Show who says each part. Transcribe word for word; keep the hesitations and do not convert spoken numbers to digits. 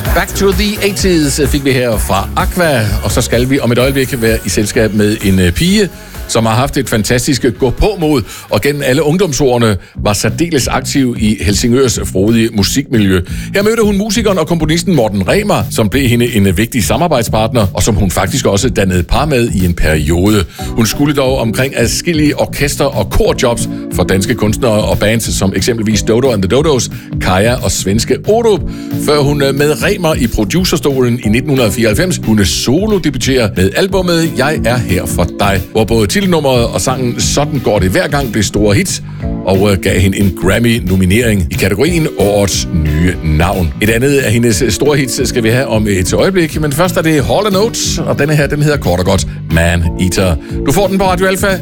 Speaker 1: Back to the eighties fik vi her fra Aqua, og så skal vi om et øjeblik være i selskab med en pige, som har haft et fantastisk gå-på-mod, og gennem alle ungdomsårene var særdeles aktiv i Helsingørs frodige musikmiljø. Her mødte hun musikeren og komponisten Morten Remer, som blev hende en vigtig samarbejdspartner, og som hun faktisk også dannede par med i en periode. Hun skulle dog omkring adskillige orkester- og korjobs for danske kunstnere og bands, som eksempelvis Dodo and the Dodos, Kaja og svenske Orup, før hun med Remer i producerstolen i nitten fireoghalvfems kunne solo-debutere med albumet Jeg er her for dig, hvor både titelnummeret og sangen Sådan går det hver gang blev store hits, og gav hende en Grammy-nominering i kategorien Årets nye navn. Et andet af hendes store hits skal vi have om et øjeblik, men først er det Hall and Oates, og denne her, den hedder kort og godt Man Eater. Du får den på Radio Alpha.